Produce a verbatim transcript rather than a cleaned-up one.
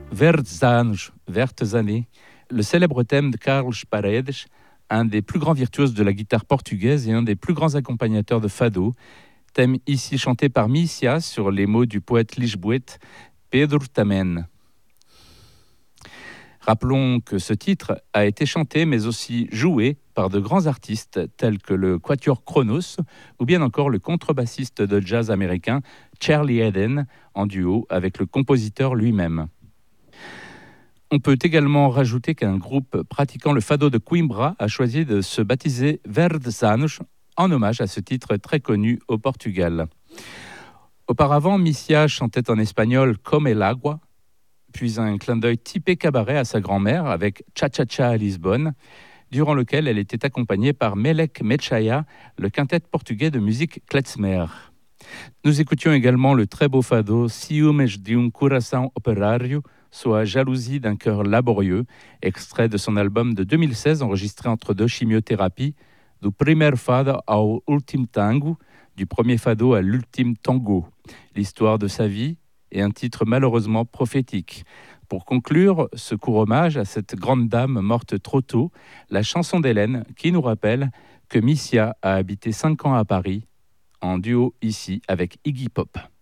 Verdes Anos, Vertes années, le célèbre thème de Carlos Paredes, un des plus grands virtuoses de la guitare portugaise et un des plus grands accompagnateurs de fado, thème ici chanté par Mícia sur les mots du poète lisboète Pedro Tamen. Rappelons que ce titre a été chanté mais aussi joué par de grands artistes tels que le Quatuor Kronos ou bien encore le contrebassiste de jazz américain Charlie Eden en duo avec le compositeur lui-même. On peut également rajouter qu'un groupe pratiquant le fado de Coimbra a choisi de se baptiser Verdes Anos en hommage à ce titre très connu au Portugal. Auparavant, Mícia chantait en espagnol Comme el agua, puis un clin d'œil typé cabaret à sa grand-mère avec Cha Cha Cha à Lisbonne, durant lequel elle était accompagnée par Melek Mechaya, le quintet portugais de musique klezmer. Nous écoutions également le très beau fado Ciúmes de um coração operário, soit Jalousie d'un cœur laborieux, extrait de son album de deux mille seize enregistré entre deux chimiothérapies, Du primeiro fado ao último tango, du premier fado à l'ultime tango, l'histoire de sa vie et un titre malheureusement prophétique. Pour conclure ce court hommage à cette grande dame morte trop tôt, la chanson d'Hélène qui nous rappelle que Mícia a habité cinq ans à Paris, en duo ici avec Iggy Pop.